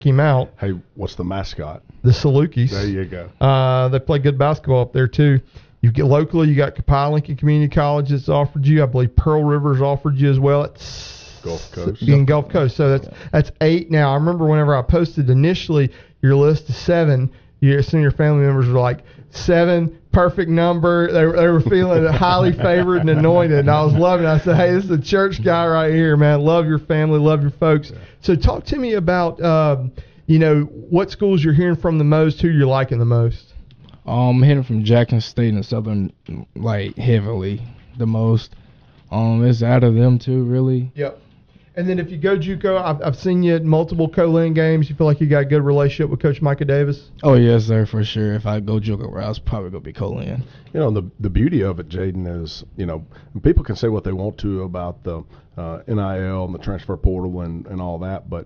him out. Hey, what's the mascot? The Salukis. There you go. They play good basketball up there too. You get locally, you got Copiah Lincoln Community College that's offered you. I believe Pearl River's offered you as well. It's Gulf Coast. In Gulf Coast. So that's 8. Now I remember whenever I posted initially your list of 7, some of your family members were like 7, perfect number. They were feeling highly favored and anointed. And I was loving it. I said, hey, this is a church guy right here, man. Love your family, love your folks. Yeah. So talk to me about what schools you're hearing from the most, who you're liking the most. I'm hearing from Jackson State and Southern, like, heavily the most. It's out of them two, really. Yep. And then if you go JUCO, I've seen you at multiple Co-Lin games. You feel like you got a good relationship with Coach Micah Davis? Oh, yes, sir, for sure. If I go JUCO, I was probably going to be Co-Lin. The beauty of it, Jaden, is, people can say what they want to about the NIL and the transfer portal and all that, but,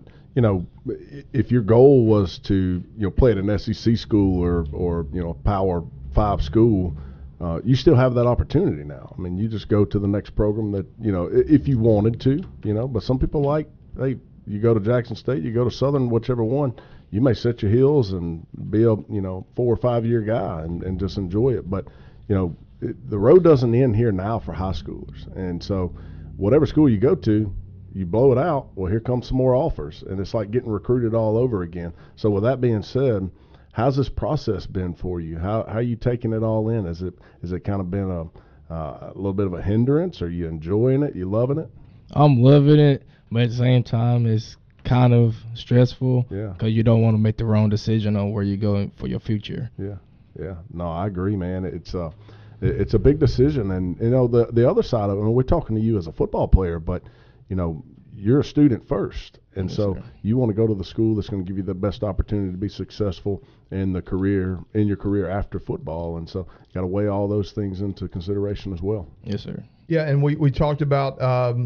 if your goal was to, play at an SEC school or Power 5 school, you still have that opportunity now. I mean, you just go to the next program that, if you wanted to, but some people you go to Jackson State, you go to Southern, whichever one, you may set your heels and be a, 4 or 5 year guy and just enjoy it. But, the road doesn't end here now for high schoolers. And so whatever school you go to, you blow it out, well, here comes some more offers. And it's like getting recruited all over again. So with that being said, how's this process been for you? How are you taking it all in? Has it kind of been a little bit of a hindrance? Are you enjoying it? You loving it? I'm loving it, but at the same time, it's kind of stressful. Yeah. Because you don't want to make the wrong decision on where you're going for your future. Yeah. No, I agree, man. It's a big decision, and the other side of it. We're talking to you as a football player, but you're a student first, and yes, so sir. You want to go to the school that's going to give you the best opportunity to be successful in your career after football, and so you got to weigh all those things into consideration as well. Yes, sir. Yeah, and we talked about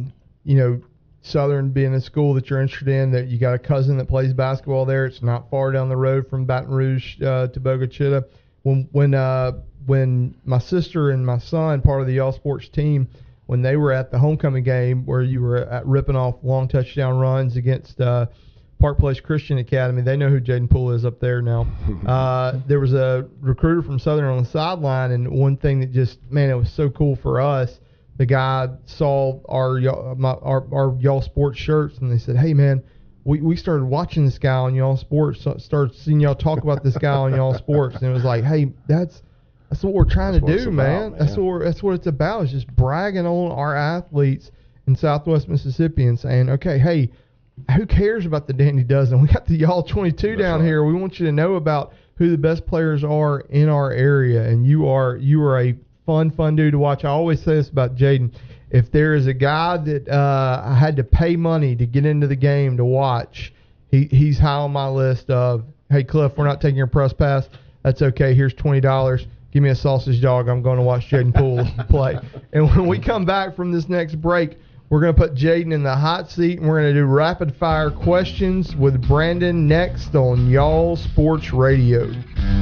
Southern being a school that you're interested in. That you got a cousin that plays basketball there. It's not far down the road from Baton Rouge to Boca Chica. When my sister and my son, part of the Y'all Sports team, when they were at the homecoming game where you were ripping off long touchdown runs against Park Place Christian Academy, they know who Jaden Poole is up there now. There was a recruiter from Southern on the sideline, and one thing that it was so cool for us. The guy saw our Y'all Sports shirts, and they said, "Hey, man, we started watching this guy on Y'all Sports. Started seeing y'all talk about this guy on Y'all Sports, and it was like, hey, that's what we're trying to do, man. That's what it's about. Is just bragging on our athletes in Southwest Mississippi and saying, okay, hey, who cares about the Dandy Dozen? We got the Y'all 22 down here. We want you to know about who the best players are in our area, and you are a fun dude to watch. I always say this about Jaden. If there is a guy that I had to pay money to get into the game to watch, he's high on my list of, hey, Cliff, we're not taking your press pass. That's okay. Here's $20. Give me a sausage dog. I'm going to watch Jaden Poole play. And when we come back from this next break, we're going to put Jaden in the hot seat, and we're going to do rapid-fire questions with Brandon next on Y'all Sports Radio.